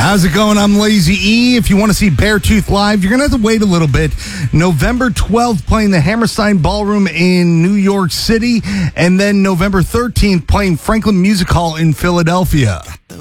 How's it going? I'm Lazy E. If you want to see Beartooth live, you're going to have to wait a little bit. November 12th, playing the Hammerstein Ballroom in New York City, and then November 13th, playing Franklin Music Hall in Philadelphia.